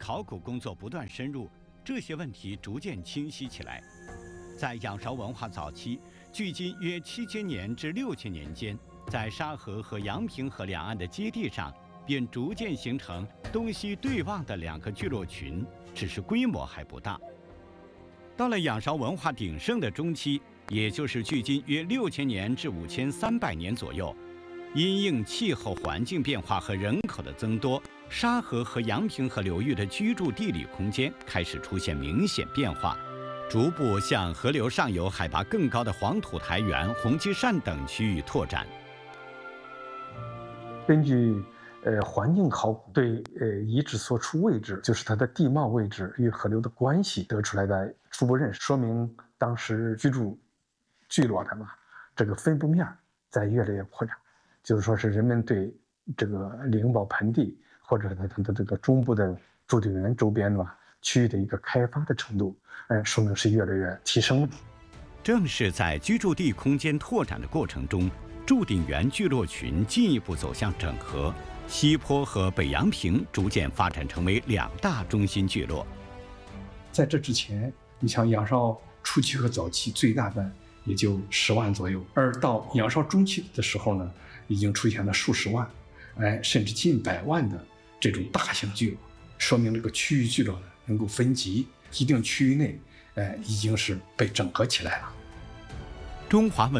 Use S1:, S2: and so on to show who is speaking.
S1: 考古工作不断深入，这些问题逐渐清晰起来。在仰韶文化早期，距今约7000年至6000年间，在沙河和阳平河两岸的接地上，便逐渐形成东西对望的2个聚落群，只是规模还不大。到了仰韶文化鼎盛的中期，也就是距今约6000年至5300年左右，因应气候环境变化和人口的增多，沙河和阳平河流域的居住地理空间开始出现明显变化，逐步向河流上游海拔更高的黄土台原、红旗山等区域拓展。
S2: 根据环境考古对遗址所处位置，就是它的地貌位置与河流的关系得出来的初步认识，说明当时居住聚落的这个分布面在越来越扩展，就是说是人们对这个灵宝盆地或者它的这个中部的驻地园周边区域的一个开发的程度，说明是越来越提升了。
S1: 正是在居住地空间拓展的过程中，祝鼎园聚落群进一步走向整合，西坡和北阳平逐渐发展成为2大中心聚落。
S3: 在这之前，你像仰韶初期和早期最大的也就10万左右，而到仰韶中期的时候呢，已经出现了数十万，甚至近100万的这种大型聚落，说明这个区域聚落呢能够分级，一定区域内，已经是被整合起来了。
S1: 中华文